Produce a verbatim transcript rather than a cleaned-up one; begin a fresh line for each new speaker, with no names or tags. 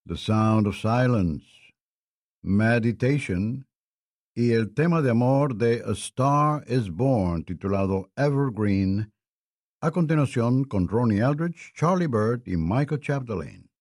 The Sound of Silence, Meditation y el tema de amor de A Star is Born titulado Evergreen, a continuación con Ronnie Aldrich, Charlie Bird y Michael Chapdelaine.